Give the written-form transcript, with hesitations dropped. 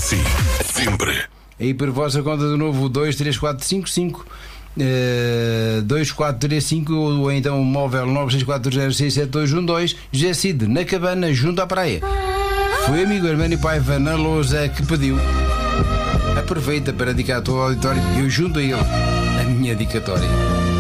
si, sempre. Aí por vossa conta de novo 23455 2435 ou então o móvel 964067212. José Cid, na cabana junto à praia. Foi amigo Armando e Paiva na lousa que pediu. Aproveita para dedicar a tua auditório e eu junto a ele a minha dedicatória.